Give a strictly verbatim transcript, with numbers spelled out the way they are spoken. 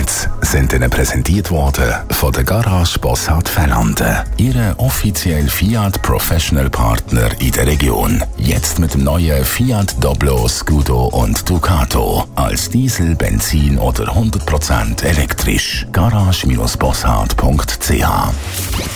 Hits sind Ihnen präsentiert worden von der Garage Bossart Fellanden, Ihre offizielle Fiat Professional Partner in der Region. Jetzt mit dem neuen Fiat Doblo, Scudo und Ducato als Diesel, Benzin oder hundert Prozent elektrisch. garage Bindestrich bossart punkt c h